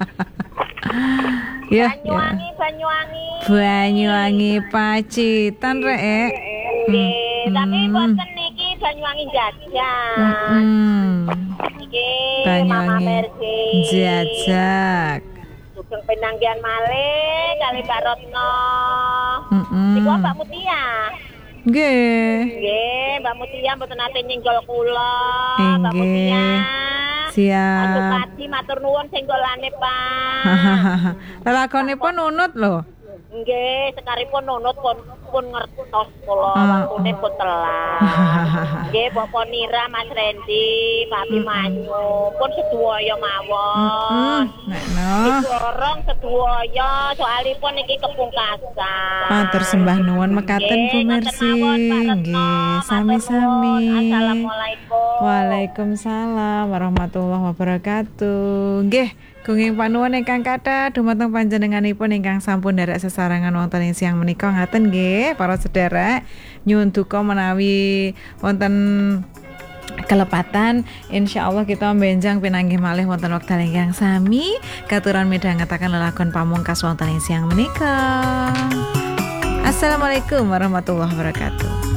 Ya, Banyuwangi Pacitan rek. Tapi boten niki Banyuwangi jajak. Iki Mama Mercy jajak. Sugeng penanggihan malih kali Mbak Rotno. Niku Mbak Mutia. Nggih, Mbak Mutia mboten nate nyenggol kula. Mbak Mutia. Siap. Adukati matur nuwun senggolane, Pak. Lelakonipun nunut lho. Nggih, sekaripun nunut pun ngertos kula waktune pun telat. Nggih, Bapak Nira, Mas Rendi, Pak Bimanyu, pun sedaya mawon. Diborong sedaya soalipun iki kepungkasan. Matur sembah nuwun mekaten Bu Mercy. Nggih, sami-sami. Assalamualaikum. Waalaikumsalam warahmatullahi wabarakatuh. Nggih, gunging panuwun ingkang kathah dumateng panjenenganipun ingkang sampun nderek sesarengan wonten ing siang menika ngaten nggih para sedherek, nyuwun duka menawi wonten kelepatan, insyaallah kita benjang pinanggih malih wonten wekdal ingkang sami katuran midhangetaken lelakon pamungkas wonten ing siang menika. Assalamualaikum warahmatullahi wabarakatuh.